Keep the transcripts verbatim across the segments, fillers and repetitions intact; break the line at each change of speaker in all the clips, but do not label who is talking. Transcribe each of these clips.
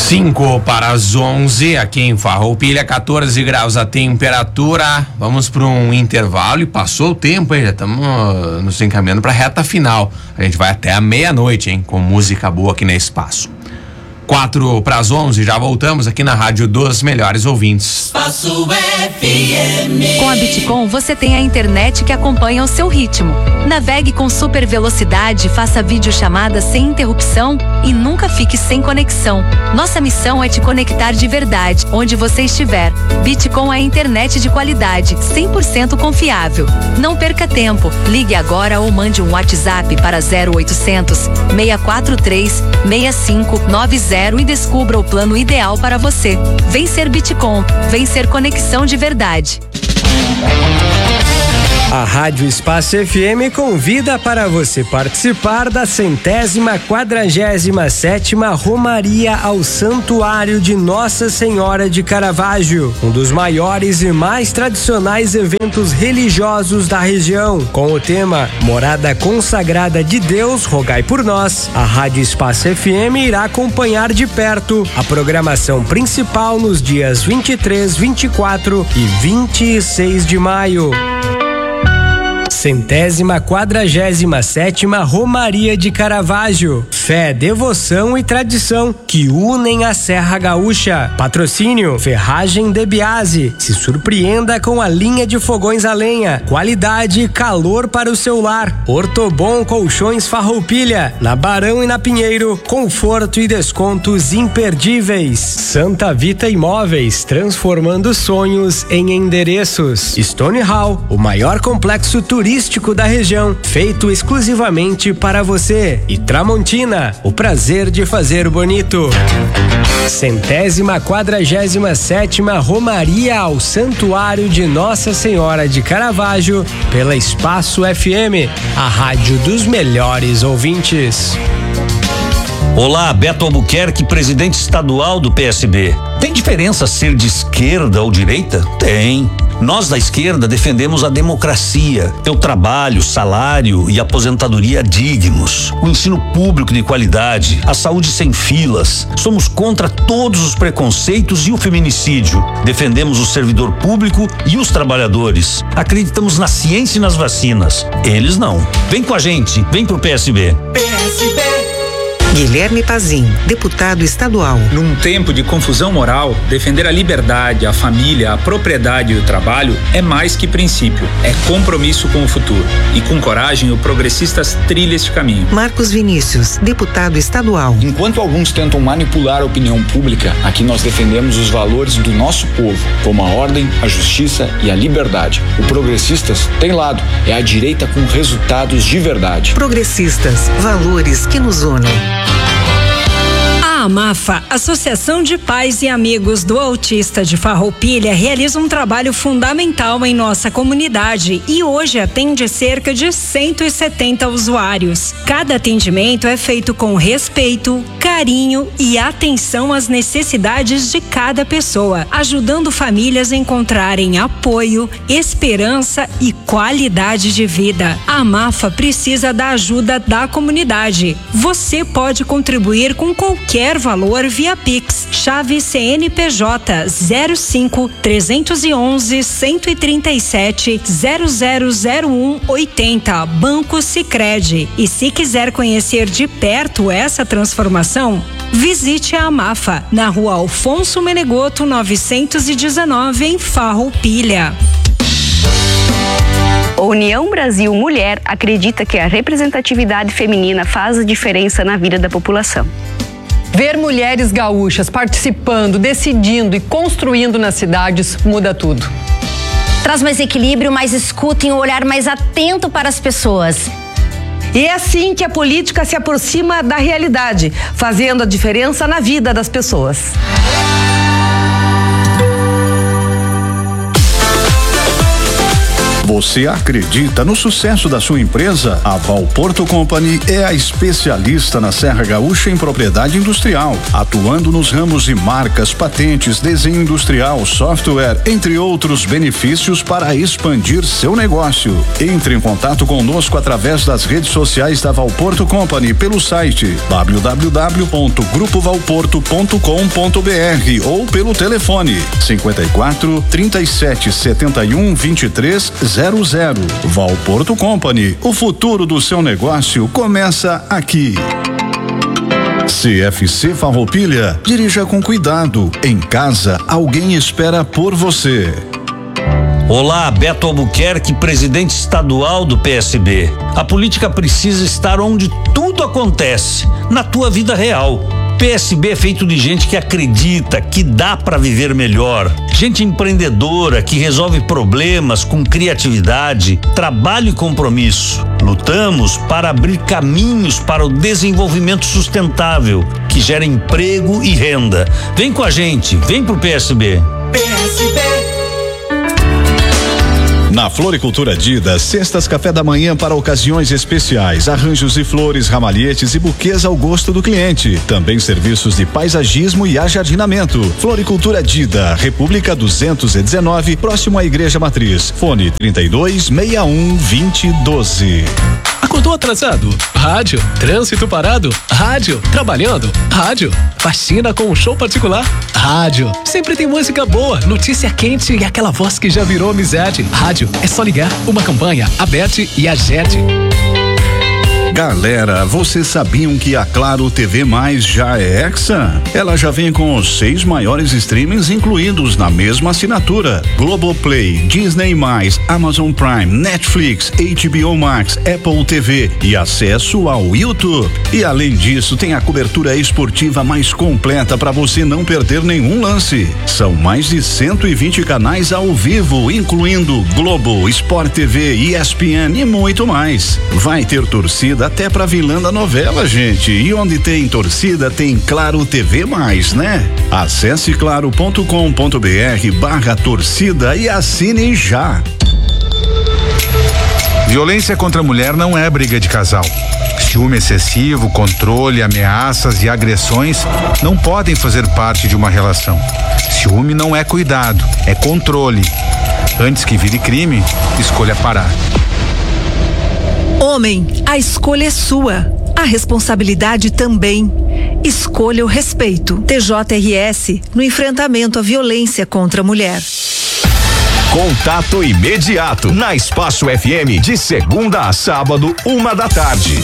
cinco para as onze, aqui em Farroupilha, quatorze graus a temperatura. Vamos para um intervalo e passou o tempo, hein? Já estamos nos encaminhando para a reta final. A gente vai até a meia-noite, hein? Com música boa aqui no Espaço. quatro para as onze, já voltamos aqui na Rádio dos Melhores Ouvintes.
Espaço F M.
Com a Bitcom você tem a internet que acompanha o seu ritmo. Navegue com super velocidade, faça videochamada sem interrupção e nunca fique sem conexão. Nossa missão é te conectar de verdade, onde você estiver. Bitcom é internet de qualidade, cem por cento confiável. Não perca tempo. Ligue agora ou mande um WhatsApp para zero oitocentos, seis quatro três, seis cinco nove zero e descubra o plano ideal para você. Vem ser Bitcom, vem ser conexão de verdade.
A Rádio Espaço F M convida para você participar da centésima quadragésima sétima Romaria ao Santuário de Nossa Senhora de Caravaggio, um dos maiores e mais tradicionais eventos religiosos da região. Com o tema Morada Consagrada de Deus, rogai por nós, a Rádio Espaço F M irá acompanhar de perto a programação principal nos dias vinte e três, vinte e quatro e vinte e seis de maio. Centésima quadragésima sétima Romaria de Caravaggio. Fé, devoção e tradição que unem a Serra Gaúcha. Patrocínio Ferragem de Biase. Se surpreenda com a linha de fogões a lenha. Qualidade e calor para o seu lar. Ortobon Colchões Farroupilha. Na Barão e na Pinheiro. Conforto e descontos imperdíveis. Santa Vita Imóveis. Transformando sonhos em endereços. Stone Hall, o maior complexo turístico turístico da região, feito exclusivamente para você. E Tramontina, o prazer de fazer bonito. Centésima quadragésima sétima Romaria ao Santuário de Nossa Senhora de Caravaggio, pela Espaço F M, a rádio dos melhores ouvintes.
Olá, Beto Albuquerque, presidente estadual do P S B. Tem diferença ser de esquerda ou direita? Tem. Nós da esquerda defendemos a democracia, ter o trabalho, salário e aposentadoria dignos, o ensino público de qualidade, a saúde sem filas. Somos contra todos os preconceitos e o feminicídio. Defendemos o servidor público e os trabalhadores. Acreditamos na ciência e nas vacinas. Eles não. Vem com a gente, vem pro P S B.
P S B.
Guilherme Pazin, deputado estadual.
Num tempo de confusão moral, defender a liberdade, a família, a propriedade e o trabalho é mais que princípio, é compromisso com o futuro. E com coragem, o Progressistas trilha este caminho.
Marcos Vinícius, deputado estadual.
Enquanto alguns tentam manipular a opinião pública, aqui nós defendemos os valores do nosso povo, como a ordem, a justiça e a liberdade. O Progressistas tem lado, é a direita com resultados de verdade.
Progressistas, valores que nos unem.
A AMAFA, Associação de Pais e Amigos do Autista de Farroupilha, realiza um trabalho fundamental em nossa comunidade e hoje atende cerca de cento e setenta usuários. Cada atendimento é feito com respeito, carinho e atenção às necessidades de cada pessoa, ajudando famílias a encontrarem apoio, esperança e qualidade de vida. A AMAFA precisa da ajuda da comunidade. Você pode contribuir com qualquer valor via Pix, chave C N P J zero cinco, trezentos e onze, cento e trinta e sete, zero zero zero um, oitenta, Banco Sicredi. E se quiser conhecer de perto essa transformação, visite a AMAFA, na rua Alfonso Menegoto, novecentos e dezenove, em Farroupilha.
A União Brasil Mulher acredita que a representatividade feminina faz a diferença na vida da população.
Ver mulheres gaúchas participando, decidindo e construindo nas cidades muda tudo.
Traz mais equilíbrio, mais escuta e um olhar mais atento para as pessoas.
E é assim que a política se aproxima da realidade, fazendo a diferença na vida das pessoas.
Você acredita no sucesso da sua empresa? A Valporto Company é a especialista na Serra Gaúcha em propriedade industrial, atuando nos ramos de marcas, patentes, desenho industrial, software, entre outros benefícios para expandir seu negócio. Entre em contato conosco através das redes sociais da Valporto Company pelo site w w w ponto grupo valporto ponto com ponto b r ou pelo telefone cinquenta e quatro, trinta e sete, setenta e um, vinte e três, zero zero. Valporto Company, o futuro do seu negócio começa aqui. C F C Farroupilha, dirija com cuidado. Em casa, alguém espera por você.
Olá, Beto Albuquerque, presidente estadual do P S B. A política precisa estar onde tudo acontece, na tua vida real. P S B é feito de gente que acredita que dá para viver melhor. Gente empreendedora que resolve problemas com criatividade, trabalho e compromisso. Lutamos para abrir caminhos para o desenvolvimento sustentável, que gera emprego e renda. Vem com a gente, vem pro P S B.
P S B.
Na Floricultura Dida, cestas café da manhã para ocasiões especiais, arranjos e flores, ramalhetes e buquês ao gosto do cliente. Também serviços de paisagismo e ajardinamento. Floricultura Dida, República duzentos e dezenove, próximo à Igreja Matriz. Fone trinta e dois, sessenta e um, vinte, doze.
Acordou atrasado? Rádio. Trânsito parado? Rádio. Trabalhando? Rádio. Faxina com um show particular? Rádio. Sempre tem música boa, notícia quente e aquela voz que já virou amizade. Rádio. É só ligar. Uma campanha, a Bet e a Jet.
Galera, vocês sabiam que a Claro T V Mais já é Hexa? Ela já vem com os seis maiores streamings incluídos na mesma assinatura: Globoplay, Disney mais, Amazon Prime, Netflix, H B O Max, Apple T V e acesso ao YouTube. E além disso, tem a cobertura esportiva mais completa para você não perder nenhum lance. São mais de cento e vinte canais ao vivo, incluindo Globo, Sport T V, E S P N e muito mais. Vai ter torcida até pra vilã da novela, gente. E onde tem torcida, tem Claro T V mais, né? Acesse claro ponto com ponto b r barra torcida e assine já.
Violência contra a mulher não é briga de casal. Ciúme excessivo, controle, ameaças e agressões não podem fazer parte de uma relação. Ciúme não é cuidado, é controle. Antes que vire crime, escolha parar.
Homem, a escolha é sua. A responsabilidade também. Escolha o respeito. T J R S no enfrentamento à violência contra a mulher.
Contato imediato na Espaço F M de segunda a sábado, uma da tarde.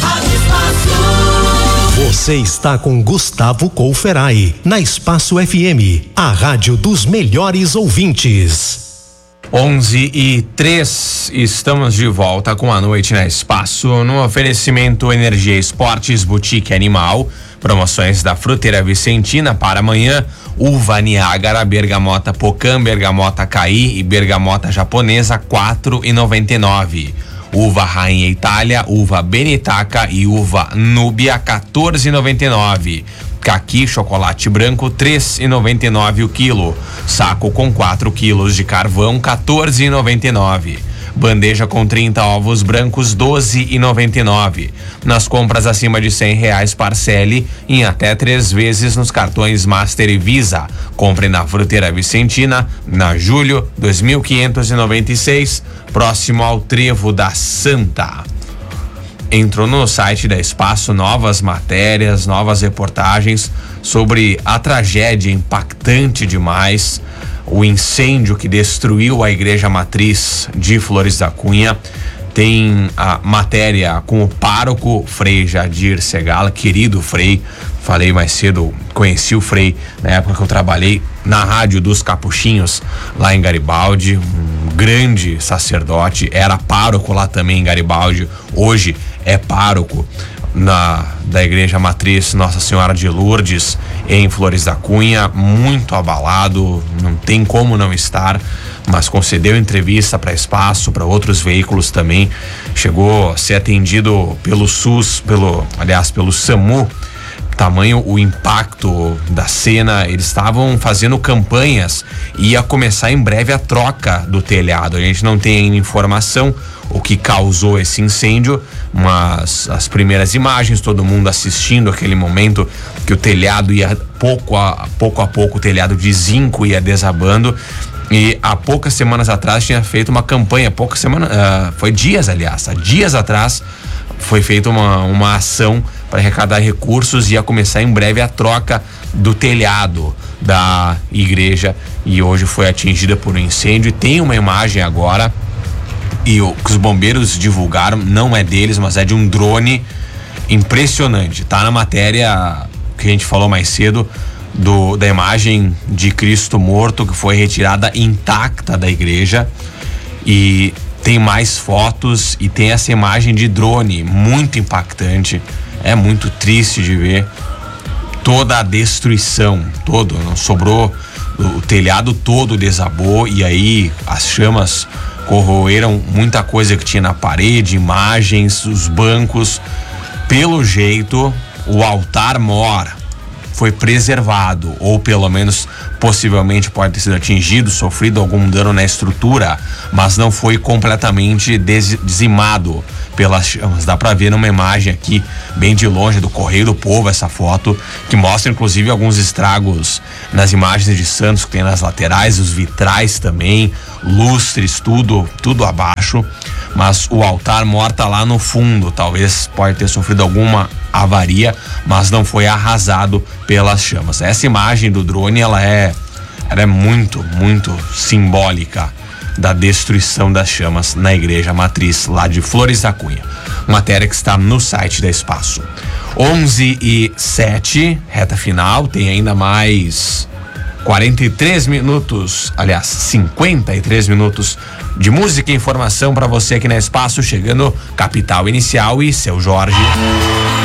Você está com Gustavo Colferai na Espaço F M, a rádio dos melhores ouvintes.
onze e três, estamos de volta com a noite na Espaço, no oferecimento Energia Esportes, Boutique Animal, promoções da Fruteira Vicentina para amanhã: uva Niágara, bergamota Pocã, bergamota Caí e bergamota japonesa quatro e noventa e nove. Uva Rainha Itália, uva Benitaca e uva Núbia quatorze e noventa e nove. Caqui chocolate branco três e noventa e nove o quilo. Saco com quatro quilos de carvão quatorze e noventa e nove. Bandeja com trinta ovos brancos doze e noventa e nove. Nas compras acima de cem reais, parcele em até três vezes nos cartões Master e Visa. Compre na Fruteira Vicentina, na Júlio dois mil quinhentos e noventa e seis, próximo ao Trevo da Santa. Entrou no site da Espaço novas matérias, novas reportagens sobre a tragédia impactante demais, o incêndio que destruiu a Igreja Matriz de Flores da Cunha. Tem a matéria com o pároco Frei Jadir Segala, querido Frei. Falei mais cedo, conheci o Frei na época que eu trabalhei na Rádio dos Capuchinhos, lá em Garibaldi. Um grande sacerdote, era pároco lá também em Garibaldi, hoje é pároco na, da Igreja Matriz Nossa Senhora de Lourdes, em Flores da Cunha. Muito abalado, não tem como não estar, mas concedeu entrevista para Espaço, para outros veículos também. Chegou a ser atendido pelo SUS, pelo, aliás, pelo SAMU, tamanho o impacto da cena. Eles estavam fazendo campanhas e ia começar em breve a troca do telhado. A gente não tem ainda informação o que causou esse incêndio, mas as primeiras imagens, todo mundo assistindo aquele momento que o telhado ia pouco a pouco a pouco, o telhado de zinco ia desabando. E há poucas semanas atrás tinha feito uma campanha, poucas semanas, uh, foi dias aliás, há dias atrás foi feita uma, uma ação para arrecadar recursos e ia começar em breve a troca do telhado da igreja, e hoje foi atingida por um incêndio. E tem uma imagem agora, e o que os bombeiros divulgaram não é deles, mas é de um drone impressionante. Tá na matéria que a gente falou mais cedo, do, da imagem de Cristo morto, que foi retirada intacta da igreja, e tem mais fotos e tem essa imagem de drone muito impactante. É muito triste de ver toda a destruição, todo, não sobrou, o telhado todo desabou, e aí as chamas corroeram muita coisa que tinha na parede, imagens, os bancos. Pelo jeito, o altar-mor foi preservado, ou pelo menos possivelmente pode ter sido atingido, sofrido algum dano na estrutura, mas não foi completamente dizimado pelas chamas. Dá pra ver numa imagem aqui, bem de longe, do Correio do Povo, essa foto, que mostra inclusive alguns estragos nas imagens de santos que tem nas laterais, os vitrais também, lustres, tudo, tudo abaixo. Mas o altar-mor tá lá no fundo, talvez pode ter sofrido alguma avaria, mas não foi arrasado pelas chamas. Essa imagem do drone, ela é, ela é muito, muito simbólica da destruição das chamas na igreja matriz lá de Flores da Cunha. Matéria que está no site da Espaço. onze e sete, reta final, tem ainda mais quarenta e três minutos, aliás, cinquenta e três minutos de música e informação para você aqui na Espaço, chegando Capital Inicial e Seu Jorge.